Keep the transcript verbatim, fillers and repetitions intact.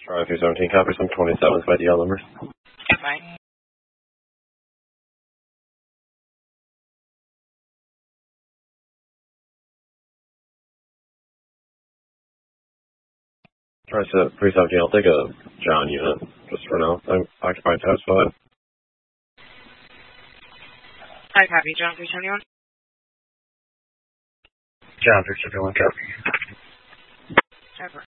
Charlie three seventeen, copy some twenty-sevens by D L number. Bye. Charlie three seventeen, I'll take a John unit just for now. I'm occupied tab spot. I copy, John three seventy-one. John three seventy-one, copy. Over.